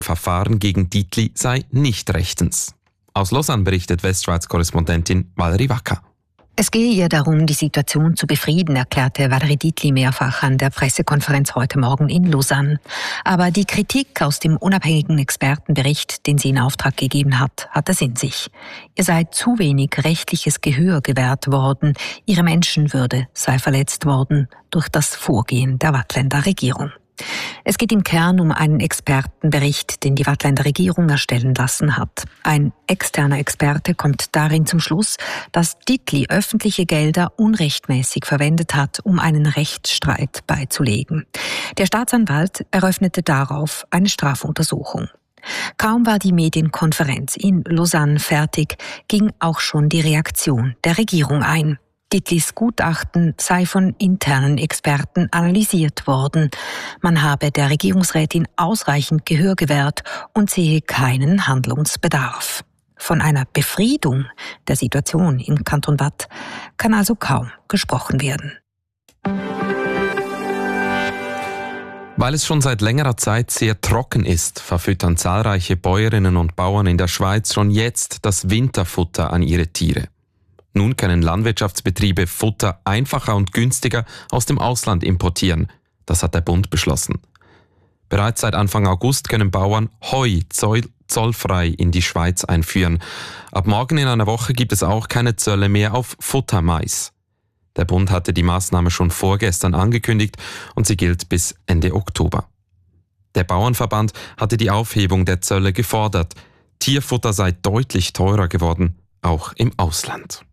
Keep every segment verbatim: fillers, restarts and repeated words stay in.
Verfahren gegen Dietli sei nicht rechtens. Aus Lausanne berichtet Westschweiz-Korrespondentin Valerie Wacker. Es gehe ihr darum, die Situation zu befrieden, erklärte Valerie Dietli mehrfach an der Pressekonferenz heute Morgen in Lausanne. Aber die Kritik aus dem unabhängigen Expertenbericht, den sie in Auftrag gegeben hat, hat es in sich. Ihr sei zu wenig rechtliches Gehör gewährt worden, ihre Menschenwürde sei verletzt worden durch das Vorgehen der Waadtländer Regierung. Es geht im Kern um einen Expertenbericht, den die Waadtländer Regierung erstellen lassen hat. Ein externer Experte kommt darin zum Schluss, dass Dietli öffentliche Gelder unrechtmäßig verwendet hat, um einen Rechtsstreit beizulegen. Der Staatsanwalt eröffnete darauf eine Strafuntersuchung. Kaum war die Medienkonferenz in Lausanne fertig, ging auch schon die Reaktion der Regierung ein. Dietlis Gutachten sei von internen Experten analysiert worden. Man habe der Regierungsrätin ausreichend Gehör gewährt und sehe keinen Handlungsbedarf. Von einer Befriedung der Situation im Kanton Waadt kann also kaum gesprochen werden. Weil es schon seit längerer Zeit sehr trocken ist, verfüttern zahlreiche Bäuerinnen und Bauern in der Schweiz schon jetzt das Winterfutter an ihre Tiere. Nun können Landwirtschaftsbetriebe Futter einfacher und günstiger aus dem Ausland importieren. Das hat der Bund beschlossen. Bereits seit Anfang August können Bauern Heu zollfrei in die Schweiz einführen. Ab morgen in einer Woche gibt es auch keine Zölle mehr auf Futtermais. Der Bund hatte die Maßnahme schon vorgestern angekündigt und sie gilt bis Ende Oktober. Der Bauernverband hatte die Aufhebung der Zölle gefordert. Tierfutter sei deutlich teurer geworden, auch im Ausland.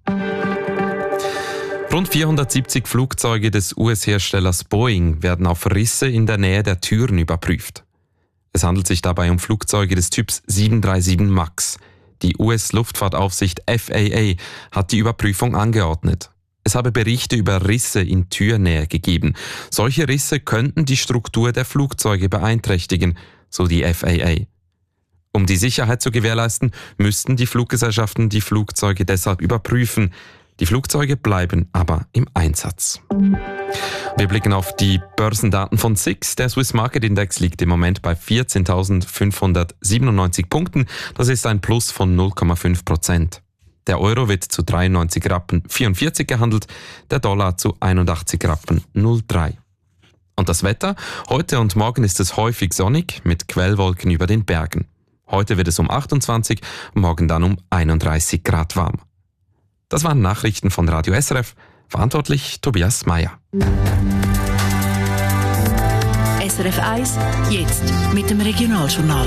Rund vierhundertsiebzig Flugzeuge des U S-Herstellers Boeing werden auf Risse in der Nähe der Türen überprüft. Es handelt sich dabei um Flugzeuge des Typs sieben drei sieben MAX. Die U S-Luftfahrtaufsicht F A A hat die Überprüfung angeordnet. Es habe Berichte über Risse in Türnähe gegeben. Solche Risse könnten die Struktur der Flugzeuge beeinträchtigen, so die F A A. Um die Sicherheit zu gewährleisten, müssten die Fluggesellschaften die Flugzeuge deshalb überprüfen. Die Flugzeuge bleiben aber im Einsatz. Wir blicken auf die Börsendaten von S I X. Der Swiss Market Index liegt im Moment bei vierzehntausendfünfhundertsiebenundneunzig Punkten. Das ist ein Plus von null Komma fünf Prozent. Der Euro wird zu dreiundneunzig Rappen vierundvierzig gehandelt, der Dollar zu einundachtzig Rappen null Komma drei. Und das Wetter? Heute und morgen ist es häufig sonnig mit Quellwolken über den Bergen. Heute wird es um achtundzwanzig, morgen dann um einunddreißig Grad warm. Das waren Nachrichten von Radio S R F. Verantwortlich Tobias Meyer. S R F eins, jetzt mit dem Regionaljournal.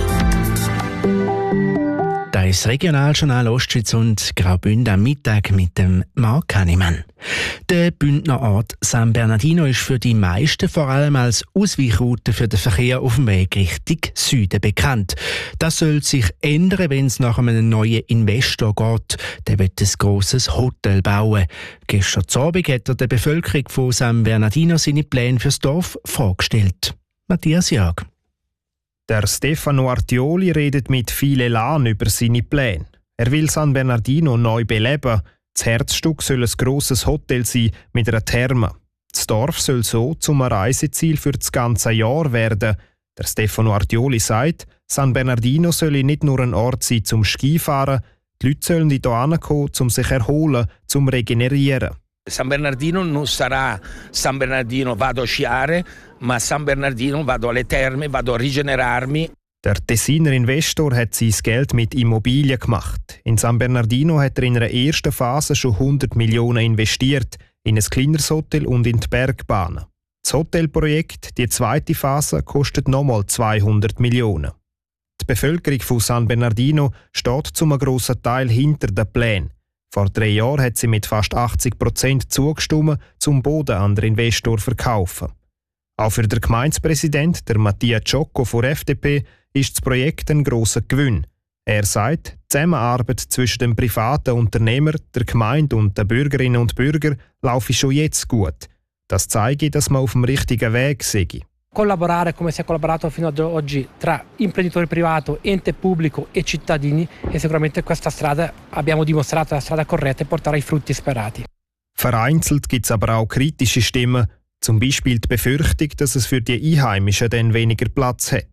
Da ist das Regionaljournal Ostschweiz und Graubünden am Mittag mit dem Marc Hannemann. Der Bündner Ort San Bernardino ist für die meisten vor allem als Ausweichroute für den Verkehr auf dem Weg Richtung Süden bekannt. Das soll sich ändern, wenn es nach einem neuen Investor geht. Der wird ein grosses Hotel bauen. Gestern Abend hat er der Bevölkerung von San Bernardino seine Pläne fürs Dorf vorgestellt. Matthias Jag. Der Stefano Artioli redet mit viel Elan über seine Pläne. Er will San Bernardino neu beleben. Das Herzstück soll ein grosses Hotel sein mit einer Therme. Das Dorf soll so zum Reiseziel für das ganze Jahr werden. Der Stefano Artioli sagt, San Bernardino soll nicht nur ein Ort sein zum Skifahren, die Leute sollen hier hinkommen, um sich zu erholen, zum Regenerieren. San Bernardino non sarà San Bernardino vado a sciare, ma San Bernardino vado alle terme, vado a rigenerarmi. Der Tessiner Investor hat sein Geld mit Immobilien gemacht. In San Bernardino hat er in einer ersten Phase schon hundert Millionen investiert, in ein kleineres Hotel und in die Bergbahnen. Das Hotelprojekt, die zweite Phase, kostet nochmal zweihundert Millionen. Die Bevölkerung von San Bernardino steht zum grossen Teil hinter den Plänen. Vor drei Jahren hat sie mit fast achtzig Prozent zugestimmt, zum Boden an den Investor zu verkaufen. Auch für den Gemeindepräsident, der Mattia Ciocco von F D P, ist das Projekt ein grosser Gewinn. Er sagt, die Zusammenarbeit zwischen dem privaten Unternehmer, der Gemeinde und den Bürgerinnen und Bürgern laufe schon jetzt gut. Das zeige, dass man auf dem richtigen Weg sei. Collaborare come si è collaborato fino ad oggi tra imprenditore privato, ente pubblico e cittadini e sicuramente questa strada abbiamo dimostrato la strada corretta e porterà i frutti sperati. Vereinzelt gibt es aber auch kritische Stimmen, zum Beispiel die Befürchtung, dass es für die Einheimischen dann weniger Platz hat.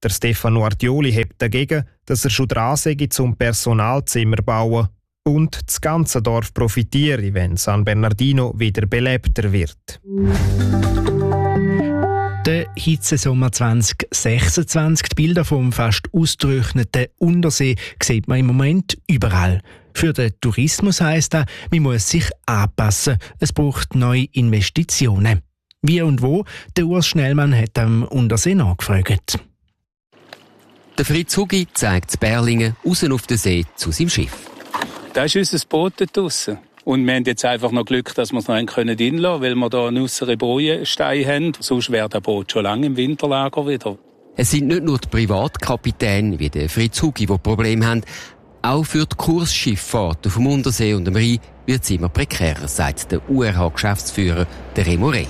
Der Stefano Artioli hebt dagegen, dass er schon dran sei, zum Personalzimmer bauen. Und das ganze Dorf profitiere, wenn San Bernardino wieder belebter wird. Der Hitzesommer zwanzig sechsundzwanzig, die Bilder vom fast ausgetrockneten Untersee sieht man im Moment überall. Für den Tourismus heisst das, man muss sich anpassen. Es braucht neue Investitionen. Wie und wo? Der Urs Schnellmann hat am Untersee nachgefragt. Der Fritz Hugi zeigt in Berlingen raus auf den See zu seinem Schiff. Das ist unser Boot dort draussen. Und wir haben jetzt einfach noch Glück, dass wir es noch reinlassen können, weil wir hier einen äusseren Bojenstein haben. Sonst wäre das Boot schon lange im Winterlager wieder. Es sind nicht nur die Privatkapitäne wie der Fritz Hugi, die Probleme haben. Auch für die Kursschifffahrt auf dem Untersee und dem Rhein wird es immer prekärer, sagt der U R H-Geschäftsführer Remo Rey.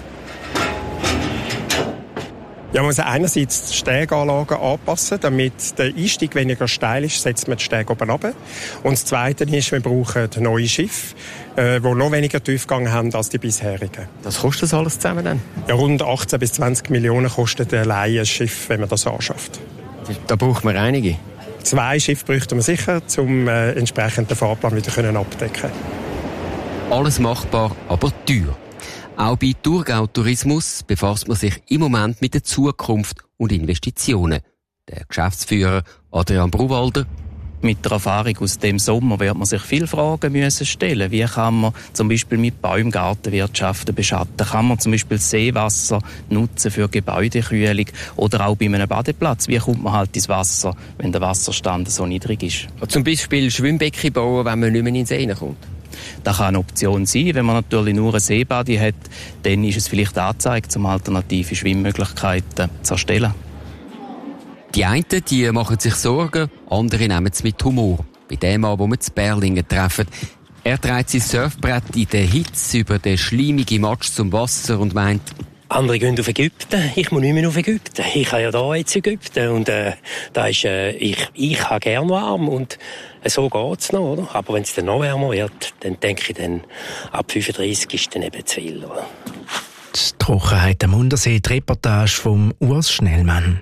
Ja, man muss einerseits die Steganlagen anpassen, damit der Einstieg weniger steil ist, setzt man die Stege oben runter. Und das Zweite ist, wir brauchen neue Schiffe, äh, die noch weniger Tiefgang haben als die bisherigen. Was kostet das alles zusammen dann? Ja, rund achtzehn bis zwanzig Millionen kostet ein Laien-Schiff, wenn man das anschafft. Da braucht man einige? Zwei Schiffe bräuchten wir sicher, um äh, entsprechend den Fahrplan wieder können abdecken. Alles machbar, aber teuer. Auch bei Thurgau Tourismus befasst man sich im Moment mit der Zukunft und Investitionen. Der Geschäftsführer Adrian Bruwalder: Mit der Erfahrung aus dem Sommer wird man sich viele Fragen müssen stellen. Wie kann man zum Beispiel mit Bäumgartenwirtschaften beschatten? Kann man zum Beispiel Seewasser nutzen für Gebäudekühlung? Oder auch bei einem Badeplatz? Wie kommt man halt ins Wasser, wenn der Wasserstand so niedrig ist? Zum Beispiel Schwimmbecken bauen, wenn man nicht mehr in den See kommt. Das kann eine Option sein. Wenn man natürlich nur eine Seebadi hat, dann ist es vielleicht angezeigt, um alternative Schwimmmöglichkeiten zu erstellen. Die einen die machen sich Sorgen, andere nehmen es mit Humor. Bei dem Mann, den wir in Berlingen treffen. Er trägt sein Surfbrett in der Hitze über den schleimigen Matsch zum Wasser und meint: Andere gehen auf Ägypten, ich muss nicht mehr auf Ägypten. Ich habe ja da jetzt Ägypten und äh, da ist, äh, ich, ich habe gern warm und äh, so geht's noch, oder? Aber wenn es dann noch wärmer wird, dann denke ich, dann ab fünfunddreissig ist dann eben zu viel, oder? Die Trockenheit am Untersee, die Reportage vom Urs Schnellmann.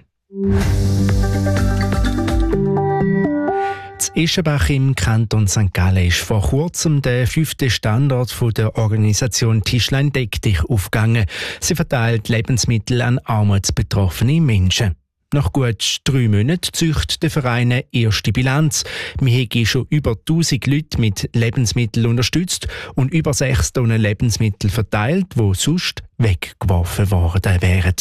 In Eschenbach im Kanton Sankt Gallen ist vor kurzem der fünfte Standort von der Organisation Tischlein Deck dich aufgegangen. Sie verteilt Lebensmittel an armutsbetroffene Menschen. Nach gut drei Monaten züchtet der Verein eine erste Bilanz. Wir haben schon über tausend Leute mit Lebensmitteln unterstützt und über sechs Tonnen Lebensmittel verteilt, die sonst weggeworfen worden wären.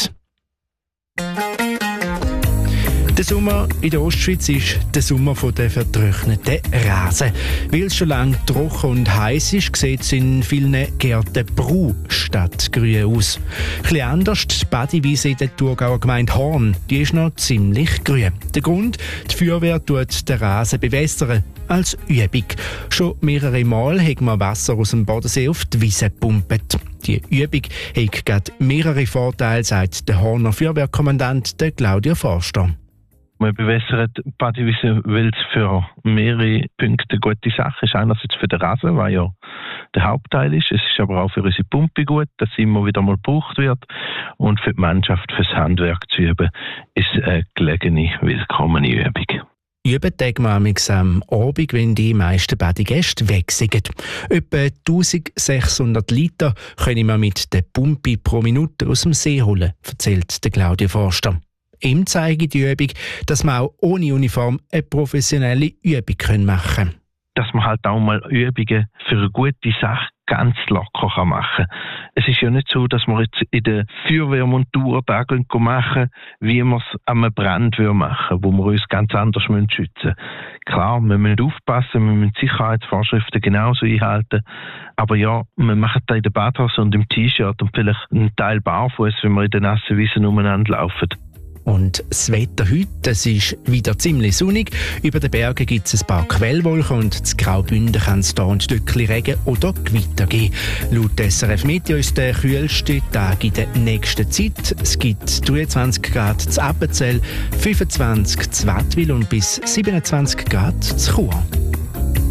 Der Sommer in der Ostschweiz ist der Sommer der vertrockneten Rasen. Weil es schon lange trocken und heiß ist, sieht es in vielen Gärten braun statt grün aus. Ein bisschen anders die Badiwiese in der Thurgauer Gemeinde Horn. Die ist noch ziemlich grün. Der Grund: die Feuerwehr tut den Rasen bewässern. Als Übung. Schon mehrere Mal hat man Wasser aus dem Bodensee auf die Wiese gepumpt. Die Übung hat gerade mehrere Vorteile, sagt der Horner Feuerwehrkommandant Claudio Forster. Wir bewässern die Badiwiese, weil es für mehrere Punkte eine gute Sache ist. Einerseits für den Rasen, weil ja der Hauptteil ist. Es ist aber auch für unsere Pumpe gut, dass sie immer wieder mal gebraucht wird. Und für die Mannschaft, fürs Handwerk zu üben, ist eine gelegene, willkommene Übung. Üben tägen wir am Abend, wenn die meisten Badegäste weg sind. Etwa eintausendsechshundert Liter können wir mit der Pumpe pro Minute aus dem See holen, erzählt der Claudio Forster. Ihm zeige die Übung, dass man auch ohne Uniform eine professionelle Übung machen kann. Dass man halt auch mal Übungen für eine gute Sache ganz locker machen kann. Es ist ja nicht so, dass wir jetzt in der Feuerwehrmontur da machen, wie wir es an einem Brand machen, wo wir uns ganz anders schützen müssen. Klar, wir müssen aufpassen, wir müssen Sicherheitsvorschriften genauso einhalten. Aber ja, wir machen das in der Badhose und im T-Shirt und vielleicht einen Teil barfuß, wenn wir in den nassen Wiesen umeinander laufen. Und das Wetter heute, es ist wieder ziemlich sonnig. Über den Bergen gibt es ein paar Quellwolken und in Graubünden kann es hier ein Stückchen Regen oder Gewitter geben. Laut S R F Meteo ist der kühlste Tag in der nächsten Zeit. Es gibt dreiundzwanzig Grad zu Appenzell, fünfundzwanzig zu Wattwil und bis siebenundzwanzig Grad zu Chur.